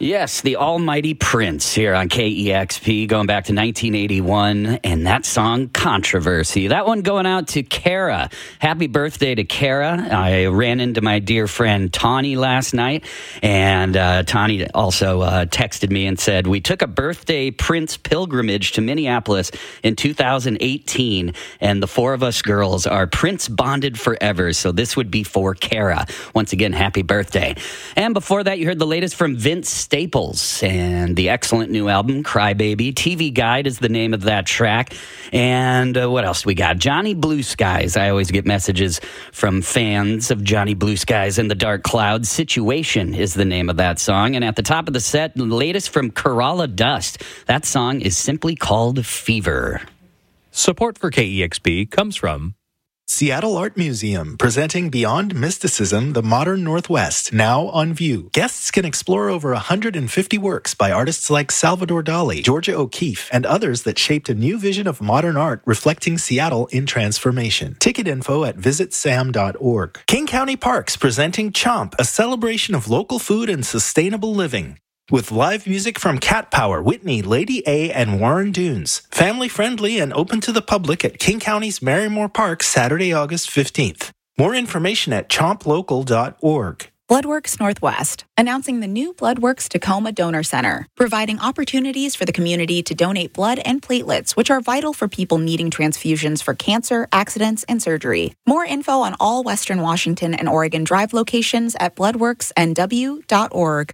Yes, the almighty Prince here on KEXP, going back to 1981, and that song, Controversy. That one going out to Kara. Happy birthday to Kara. I ran into my dear friend Tawny last night, and Tawny also texted me and said, we took a birthday Prince pilgrimage to Minneapolis in 2018, and the four of us girls are Prince bonded forever, so this would be for Kara. Once again, happy birthday. And before that, you heard the latest from Vince Staples and the excellent new album, Crybaby. TV Guide is the name of that track. And what else we got? Johnny Blue Skies. I always get messages from fans of Johnny Blue Skies and the Dark Clouds. Situation is the name of that song. And at the top of the set, the latest from Kerala Dust. That song is simply called Fever. Support for KEXP comes from Seattle Art Museum, presenting Beyond Mysticism, the Modern Northwest, now on view. Guests can explore over 150 works by artists like Salvador Dali, Georgia O'Keeffe, and others that shaped a new vision of modern art reflecting Seattle in transformation. Ticket info at visitsam.org. King County Parks, presenting Chomp, a celebration of local food and sustainable living. With live music from Cat Power, Whitney, Lady A, and Warren Dunes. Family-friendly and open to the public at King County's Merrimore Park, Saturday, August 15th. More information at chomplocal.org. Bloodworks Northwest, announcing the new Bloodworks Tacoma Donor Center, providing opportunities for the community to donate blood and platelets, which are vital for people needing transfusions for cancer, accidents, and surgery. More info on all Western Washington and Oregon Drive locations at bloodworksnw.org.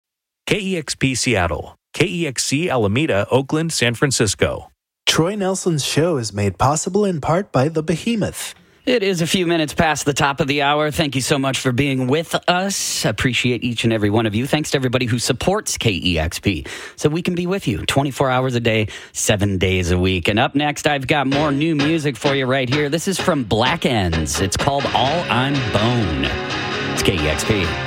KEXP Seattle, KEXC Alameda, Oakland, San Francisco. Troy Nelson's show is made possible in part by The Behemoth. It is a few minutes past the top of the hour. Thank you so much for being with us. Appreciate each and every one of you. Thanks to everybody who supports KEXP so we can be with you 24 hours a day, 7 days a week. And up next, I've got more new music for you right here. This is from Black Ends. It's called All I'm Bone. It's KEXP.